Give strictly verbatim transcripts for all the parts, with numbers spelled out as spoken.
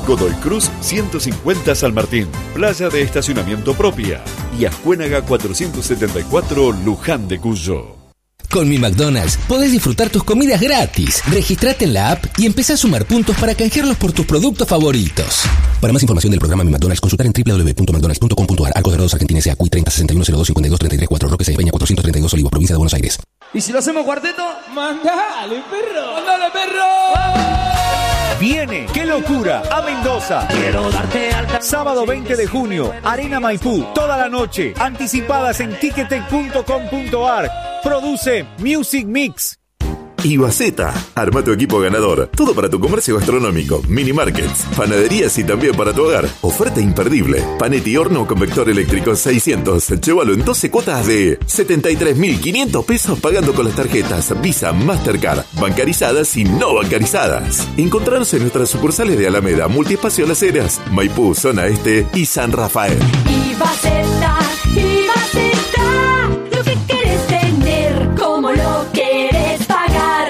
Godoy Cruz ciento cincuenta San Martín, playa de estacionamiento propia. Y Ascuénaga cuatrocientos setenta y cuatro Luján de Cuyo. Con Mi McDonald's podés disfrutar tus comidas gratis. Registrate en la app y empezá a sumar puntos para canjearlos por tus productos favoritos. Para más información del programa Mi McDonald's, consultar en doble u doble u doble u punto mcdonalds punto com punto a r. Arcos Dorados, Argentina, S A Q I treinta sesenta y uno cero dos cincuenta y dos treinta y tres cuatro, Roque Peña cuatrocientos treinta y dos Olivos, provincia de Buenos Aires. ¿Y si lo hacemos cuarteto? ¡Mandale, perro! ¡Mandale, perro! Viene, qué locura, a Mendoza. Quiero darte alta. Sábado veinte de junio, Arena Maipú, toda la noche. Anticipadas en ticketek punto com punto a r. Produce Music Mix. Ibaceta, arma tu equipo ganador. Todo para tu comercio gastronómico, mini markets, panaderías y también para tu hogar. Oferta imperdible. Panetti horno con vector eléctrico seiscientos. Llévalo en doce cuotas de setenta y tres mil quinientos pesos pagando con las tarjetas Visa, Mastercard, bancarizadas y no bancarizadas. Encontrarnos en nuestras sucursales de Alameda, Multiespacio Las Heras, Maipú, Zona Este y San Rafael. Ibaceta, Ibaceta, lo que quieres tener, como lo quieres pagar.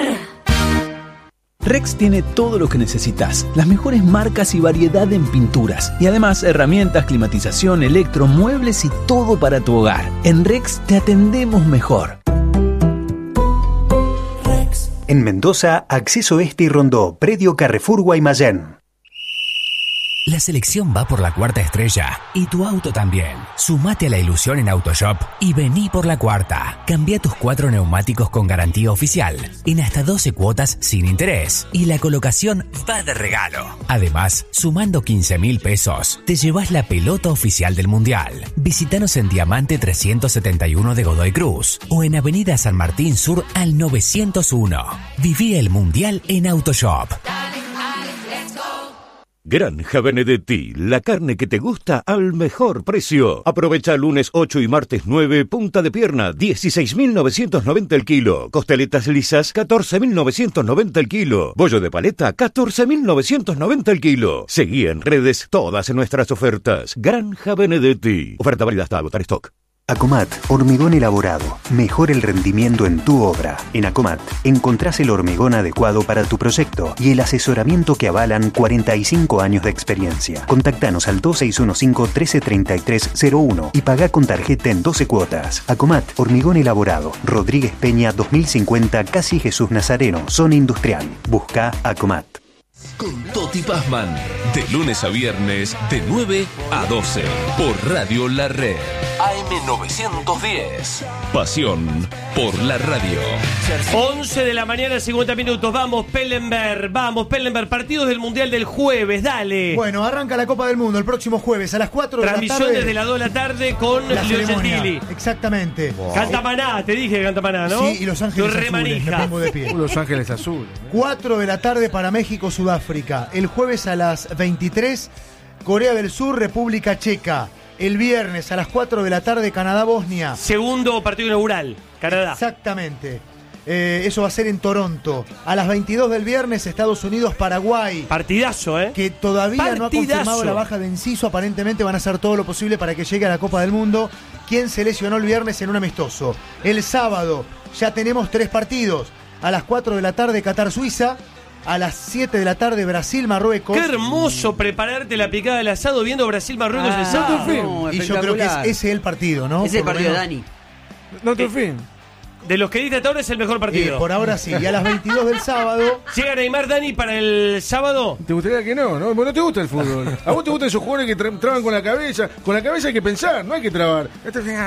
Rex tiene todo lo que necesitas, las mejores marcas y variedad en pinturas, y además herramientas, climatización, electro, muebles y todo para tu hogar. En Rex te atendemos mejor. Rex. En Mendoza, Acceso Este y Rondó, predio Carrefour Guaymallén. La selección va por la cuarta estrella y tu auto también. Sumate a la ilusión en Autoshop y vení por la cuarta. Cambia tus cuatro neumáticos con garantía oficial en hasta doce cuotas sin interés y la colocación va de regalo. Además, sumando quince mil pesos, te llevas la pelota oficial del Mundial. Visítanos en Diamante trescientos setenta y uno de Godoy Cruz o en Avenida San Martín Sur al novecientos uno. Viví el Mundial en Autoshop. Granja Benedetti, la carne que te gusta al mejor precio. Aprovecha lunes ocho y martes nueve, punta de pierna, dieciséis mil novecientos noventa el kilo. Costeletas lisas, catorce mil novecientos noventa el kilo. Bollo de paleta, catorce mil novecientos noventa el kilo. Seguí en redes todas nuestras ofertas. Granja Benedetti. Oferta válida hasta agotar stock. Acomat, hormigón elaborado. Mejora el rendimiento en tu obra. En Acomat encontrás el hormigón adecuado para tu proyecto y el asesoramiento que avalan cuarenta y cinco años de experiencia. Contactanos al dos seis uno cinco, uno tres tres tres cero uno y pagá con tarjeta en doce cuotas. Acomat, hormigón elaborado. Rodríguez Peña dos mil cincuenta, Casi Jesús Nazareno, zona industrial. Busca Acomat. Con Toti Pazman, de lunes a viernes, de nueve a doce, por Radio La Red. A M novecientos diez. Pasión por la radio. once de la mañana, cincuenta minutos. Vamos, Pellenberg. Vamos, Pellenberg. Partidos del Mundial del jueves. Dale. Bueno, arranca la Copa del Mundo el próximo jueves a las cuatro de la tarde. Transmisión desde las dos de la tarde con Leo Gentili. Exactamente. Wow. Canta Maná, te dije que canta Maná, ¿no? Sí, y Los Ángeles Azules. Me pongo de pie. Los Ángeles Azules. cuatro de la tarde para México, Sudáfrica. El jueves a las veintitrés, Corea del Sur, República Checa. El viernes a las cuatro de la tarde, Canadá-Bosnia. Segundo partido inaugural, Canadá. Exactamente. Eh, eso va a ser en Toronto. A las veintidós del viernes, Estados Unidos-Paraguay. Partidazo, ¿eh? Que todavía Partidazo. No ha confirmado la baja de Enciso. Aparentemente van a hacer todo lo posible para que llegue a la Copa del Mundo. ¿Quién se lesionó el viernes en un amistoso? El sábado ya tenemos tres partidos. A las cuatro de la tarde, Qatar-Suiza. A las siete de la tarde, Brasil-Marruecos. Qué hermoso prepararte la picada del asado viendo Brasil-Marruecos ah, el sábado. No, y yo creo que es, ese es el partido, ¿no? Es el partido de Dani. No te fin. De los que diste hasta ahora es el mejor partido. Eh, por ahora sí. Y a las veintidós del sábado. ¿Llega Neymar, Dani, para el sábado? ¿Te gustaría que no? ¿No? ¿No te gusta el fútbol? ¿A vos te gustan esos jugadores que tra- traban con la cabeza? Con la cabeza hay que pensar, no hay que trabar. Esto es...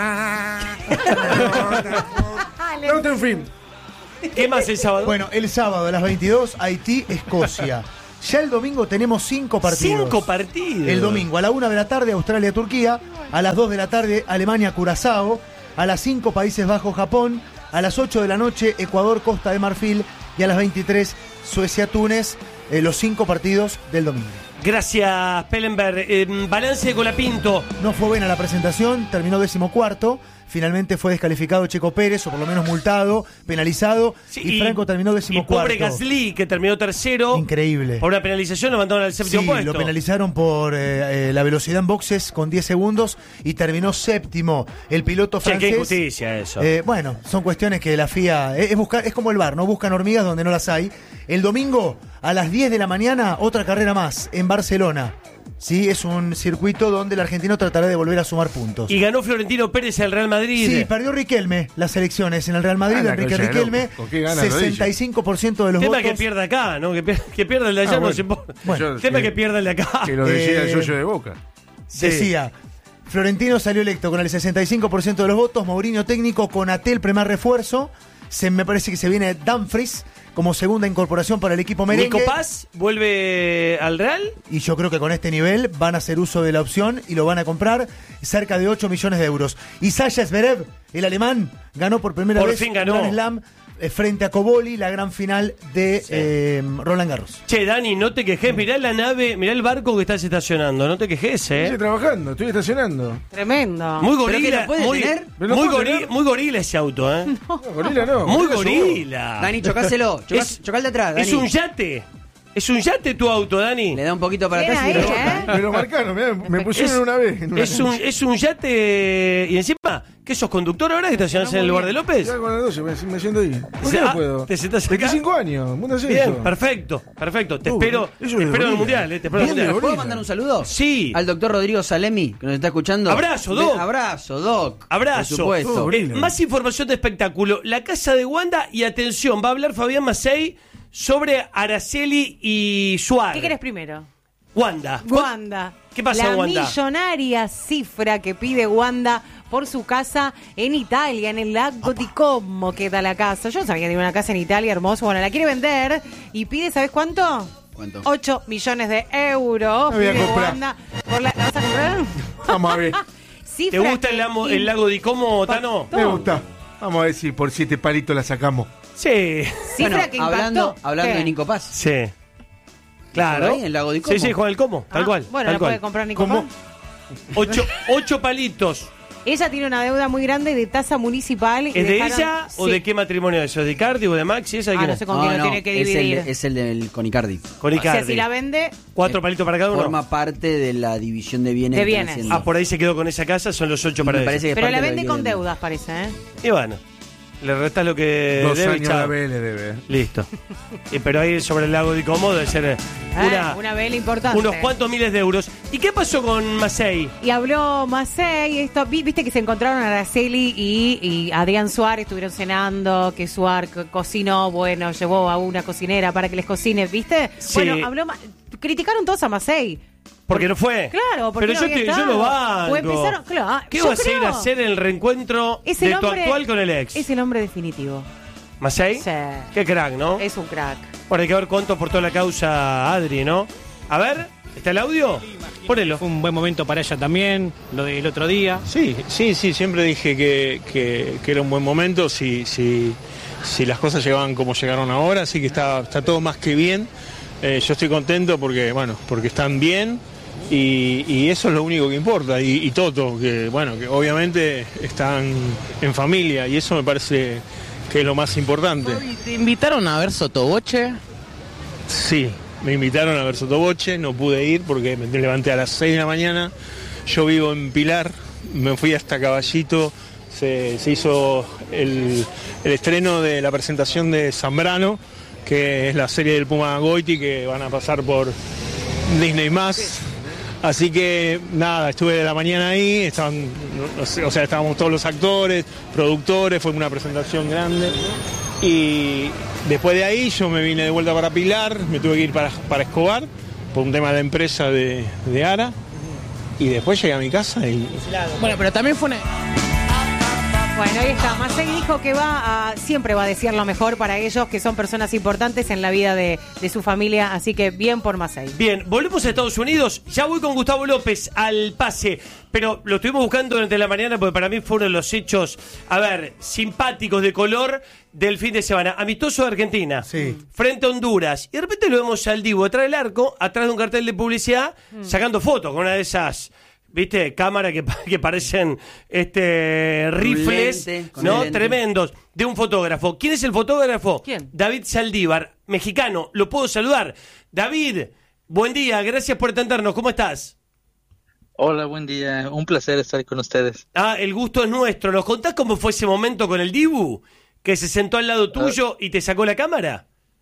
No te fin. ¿Qué más el sábado? Bueno, el sábado a las veintidós, Haití-Escocia. Ya el domingo tenemos cinco partidos. Cinco partidos. El domingo a la una de la tarde, Australia-Turquía. A las dos de la tarde, Alemania-Curazao. A las cinco, Países Bajos-Japón. A las ocho de la noche, Ecuador-Costa de Marfil. Y a las veintitrés, Suecia-Túnez. Eh, los cinco partidos del domingo. Gracias, Pellenberg. Eh, balance de Colapinto. No fue buena la presentación, terminó decimocuarto. finalmente fue descalificado Checo Pérez, o por lo menos multado, penalizado, Sí, y Franco terminó Y decimocuarto. pobre Gasly, que terminó tercero. Increíble. Por una penalización lo mandaron al séptimo Sí, puesto. lo penalizaron por eh, eh, la velocidad en boxes con diez segundos y terminó séptimo. El piloto Che, francés. qué injusticia eso. Eh, bueno, son cuestiones que la F I A es, es buscar, es como el bar, no buscan hormigas donde no las hay. El domingo a las diez de la mañana otra carrera más en Barcelona. Sí, es un circuito donde el argentino tratará de volver a sumar puntos. Y ganó Florentino Pérez al Real Madrid. Sí, perdió Riquelme las elecciones en el Real Madrid. Ah, la Enrique concha de Riquelme, loco. ¿Con qué gana lo sesenta y cinco por ciento de los Tema votos. que pierda acá, ¿no? Que, pier- que pierda el de allá Ah, no bueno. se importa. Bueno, Tema que- que pierda el de acá. Que lo decía el Eh, socio de Boca. Decía, Florentino salió electo con el sesenta y cinco por ciento de los votos, Mourinho técnico, Konaté el primer refuerzo, se, me parece que se viene Dumfries como segunda incorporación para el equipo merengue. Nico Paz vuelve al Real. Y yo creo que con este nivel van a hacer uso de la opción y lo van a comprar cerca de ocho millones de euros. Y Sasha Zverev, el alemán, ganó por primera Por vez fin ganó. Grand Slam eh, frente a Koboli, la gran final de eh, Roland Garros. Che, Dani, no te quejes. Mirá la nave, mirá el barco que estás estacionando. No te quejes, ¿eh? Estoy trabajando, estoy estacionando. Tremendo. Muy ¿Pero que gorila, lo puede muy, tener? ¿Pero lo muy, puedo gori- tener? muy gorila ese auto, ¿eh? No, gorila no. Muy gorila sos gorila. Dani, chocáselo. Chocá- Es- chocá el de atrás, Es Dani. un yate. Es un yate tu auto, Dani. Le da un poquito para Bien atrás y ahí, rebota. ¿eh? vos. Me lo marcaron, mirá, me pusieron Es- una vez. en una Es un, cancha. es un yate. Y encima, ¿qué sos conductor ahora que estacionás en el lugar de López? Ya con las doce, me, me siento ahí. ¿Por qué Ah, no puedo? ¿te sentás acá? veinticinco años, mundo así. Bien, perfecto, perfecto. Te Uh, espero, eso te es espero en gorila. el mundial, eh, te espero en el Bien de mundial. ¿Puedo mandar un saludo? Sí. Al doctor Rodrigo Salemi, que nos está escuchando. Abrazo, Doc. Ve- Abrazo, Doc. Abrazo. Por supuesto. Eh, más información de espectáculo. La casa de Wanda y atención, va a hablar Fabián Macei sobre Araceli y Suárez. ¿Qué querés primero? Wanda. Wanda. ¿Qué pasa, La Wanda? millonaria cifra que pide Wanda por su casa en Italia, en el lago di Como queda la casa. Yo no sabía que tenía una casa en Italia hermosa. Bueno, la quiere vender y pide, ¿sabes cuánto? ¿Cuánto? ocho millones de euros. Me voy a Pide comprar. Wanda por la, ¿la vas a comprar? Vamos a ver. ¿Te Cifra gusta el, que amo- el lago di Como, Tano? Me gusta. Vamos a ver si por siete palitos la sacamos. Sí. Cifra Bueno, que impactó. hablando, hablando ¿Qué? de Nico Paz. Sí. Claro. ahí en el lago di Como? Sí, sí, Juan el Como, tal Ah, cual. Bueno, tal la cual. puede comprar Nico ¿Cómo? Paz. Ocho, ocho palitos. Ella tiene una deuda muy grande de tasa municipal. y ¿Es de dejaron- ella o Sí. de qué matrimonio es eso? ¿De Icardi o de Maxi? ¿Esa de Ah, quién no es? sé con quién lo tiene que es el, dividir. de- es el del Conicardi. Con O sea, Icardi. si la vende, Cuatro palitos para cada uno. Forma parte de la división de bienes. De que están bienes. haciendo. Ah, por ahí se quedó con esa casa, son los ocho Y para me ella. parece que es pero parte la de lo vende que con viene. deudas, parece, ¿eh? Y bueno, le restas lo que Dos debe y años chao. la B le debe. Listo. Y, pero ahí sobre el lago de Como debe ser eh, una, Ah, una vela importante. unos cuantos miles de euros. ¿Y qué pasó con Macei? Y habló Macei, esto, vi- viste que se encontraron Araceli y, y Adrián Suárez, estuvieron cenando, que Suárez co- cocinó, bueno, llevó a una cocinera para que les cocine, ¿viste? Sí. Bueno, habló, Ma- criticaron todos a Macei. Porque no fue. Claro, porque Pero no yo, había te- yo estado. lo banco. O empezaron, claro, ¿Qué yo vas a ir a creo- hacer el reencuentro Es de el tu hombre- actual con el ex? Es el hombre definitivo. ¿Macei? Sí. Qué crack, ¿no? Es un crack. Bueno, hay que ver cuánto aportó la causa Adri, ¿no? A ver, ¿está el audio? Ponelo. Fue un buen momento para ella también, lo del otro día. Sí, sí, sí, siempre dije que, que- que era un buen momento, si, si, si las cosas llegaban como llegaron ahora, así que está, está todo más que bien. Eh, yo estoy contento porque, bueno, porque están bien y, y eso es lo único que importa. Y, y Toto, que bueno, que obviamente están en familia y eso me parece que es lo más importante. ¿Te invitaron a ver Sotoboche? Sí, me invitaron a ver Sotoboche, no pude ir porque me levanté a las seis de la mañana. Yo vivo en Pilar, me fui hasta Caballito, se, se hizo el, el estreno de la presentación de Zambrano, que es la serie del Puma Goiti que van a pasar por Disney más. Así que nada, estuve de la mañana ahí, estaban, no sé, o sea, estábamos todos los actores, productores, fue una presentación grande. Y después de ahí yo me vine de vuelta para Pilar, me tuve que ir para, para Escobar por un tema de la empresa de, de Ara. Y después llegué a mi casa y... Bueno, pero también fue una... Bueno, ahí está. Macei dijo que va a, siempre va a decir lo mejor para ellos, que son personas importantes en la vida de, de su familia, así que bien por Macei. Bien, volvemos a Estados Unidos. Ya voy con Gustavo López al pase, pero lo estuvimos buscando durante la mañana porque para mí fue uno de los hechos, a ver, simpáticos de color del fin de semana. Amistoso de Argentina, Sí. frente a Honduras. Y de repente lo vemos al Divo detrás del arco, atrás de un cartel de publicidad, sacando fotos con una de esas ¿Viste? Cámara que, que parecen este rifles, Lente, con ¿no? lente. Tremendos. De un fotógrafo. ¿Quién es el fotógrafo? ¿Quién? David Saldívar, mexicano. Lo puedo saludar. David, buen día. Gracias por atendernos. ¿Cómo estás? Hola, buen día. Un placer estar con ustedes. Ah, el gusto es nuestro. ¿Nos contás cómo fue ese momento con el Dibu? Que se sentó al lado tuyo y te sacó la cámara.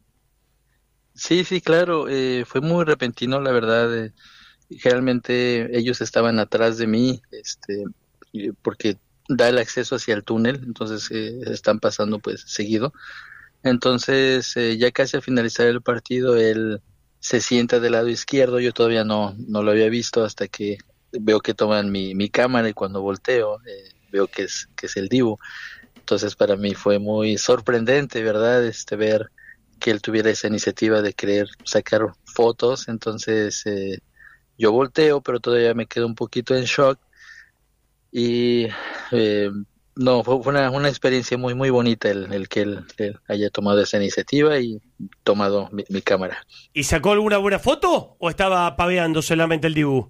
Sí, sí, claro. Eh, fue muy repentino, la verdad. Eh, generalmente ellos estaban atrás de mí, este, y- porque da el acceso hacia el túnel, entonces eh, están pasando pues seguido. Entonces, eh, ya casi al finalizar el partido, él se sienta del lado izquierdo. Yo todavía no, no lo había visto hasta que veo que toman mi, mi cámara, y cuando volteo eh, veo que es, que es el Dibu. Entonces para mí fue muy sorprendente, ¿verdad? Este, ver que él tuviera esa iniciativa de querer sacar fotos. Entonces eh, yo volteo, pero todavía me quedo un poquito en shock. Y eh, no, fue, fue una, una experiencia muy, muy bonita el, el que él, él haya tomado esa iniciativa y tomado mi, mi cámara. ¿Y sacó alguna buena foto o estaba paveando solamente el Dibu?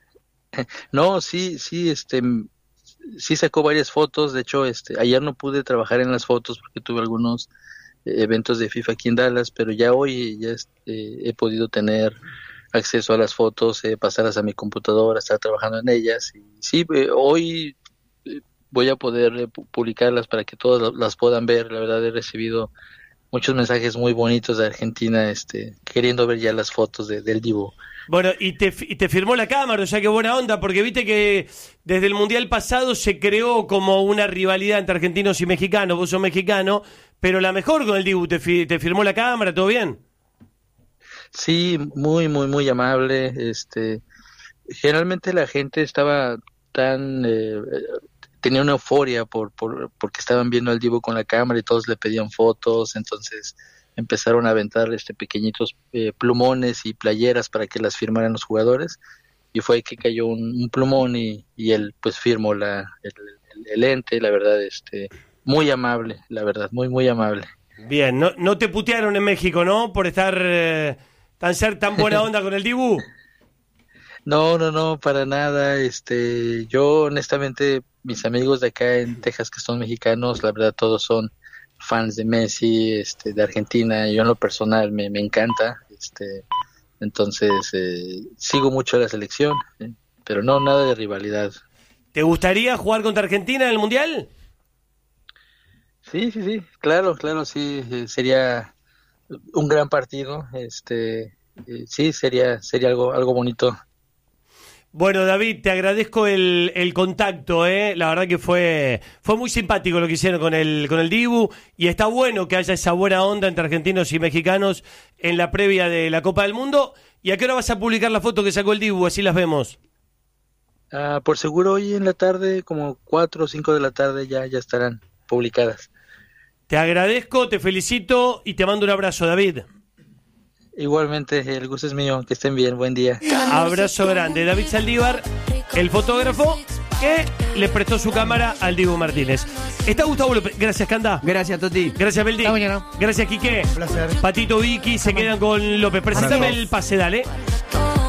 No, sí, sí, este, m- sí sacó varias fotos. De hecho, este, ayer no pude trabajar en las fotos porque tuve algunos eh, eventos de FIFA aquí en Dallas, pero ya hoy ya este, he podido tener acceso a las fotos, eh, pasarlas a mi computadora, estar trabajando en ellas. Y sí, eh, hoy eh, voy a poder eh, pu- publicarlas para que todos la- las puedan ver. La verdad, he recibido muchos mensajes muy bonitos de Argentina, este, queriendo ver ya las fotos de, del Dibu. Bueno, y te, y te firmó la cámara, o sea que buena onda, porque viste que desde el Mundial pasado se creó como una rivalidad entre argentinos y mexicanos. Vos sos mexicano, pero la mejor con el Dibu. ¿Te, fi- te firmó la cámara? ¿Todo bien? Sí, muy, muy, muy amable. Este, generalmente la gente estaba tan, eh, tenía una euforia por, por, porque estaban viendo al Dibu con la cámara y todos le pedían fotos. Entonces empezaron a aventar este pequeñitos eh, plumones y playeras para que las firmaran los jugadores. Y fue ahí que cayó un, un plumón y, y él pues firmó la, el, el, el ente. La verdad, este, muy amable, la verdad, muy, muy amable. Bien, no, no te putearon en México, ¿no? Por estar eh, tan ser tan buena onda con el Dibu. No, no, no, para nada. Este, yo honestamente, mis amigos de acá en Texas que son mexicanos, la verdad todos son fans de Messi, este, de Argentina. Yo en lo personal me, me encanta, este, entonces eh, sigo mucho la selección, eh, pero no, nada de rivalidad. ¿Te gustaría jugar contra Argentina en el Mundial? Sí, sí, sí, claro, claro, sí, eh, sería un gran partido, este, eh, sí, sería, sería algo, algo bonito. Bueno, David, te agradezco el, el contacto, ¿eh? La verdad que fue fue muy simpático lo que hicieron con el con el Dibu, y está bueno que haya esa buena onda entre argentinos y mexicanos en la previa de la Copa del Mundo. ¿Y a qué hora vas a publicar la foto que sacó el Dibu? Así las vemos. Ah, por seguro hoy en la tarde, como cuatro o cinco de la tarde, ya, ya estarán publicadas. Te agradezco, te felicito y te mando un abrazo, David. Igualmente, el gusto es mío, que estén bien, buen día. Abrazo grande. David Saldívar, el fotógrafo que le prestó su cámara al Dibu Martínez. Está Gustavo López. Gracias, Canda. Gracias, Toti. Gracias, Beldi. Gracias, Quique. Placer. Patito, Vicky, se quedan con López. Preséntame el pase, dale.